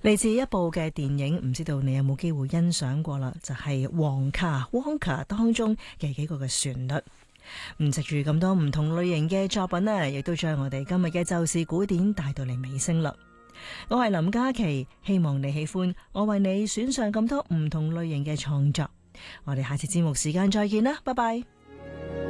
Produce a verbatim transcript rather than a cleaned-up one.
嚟自一部嘅電影，唔知道你有冇機會欣賞過啦？就係《旺卡》Wonka 當中嘅幾個嘅旋律。唔藉住咁多唔同類型嘅作品呢，亦都將我哋今日嘅就事古典帶到嚟尾聲啦。我係林嘉琪，希望你喜歡我為你選上咁多唔同類型嘅創作。我哋下次節目時間再見啦，拜拜。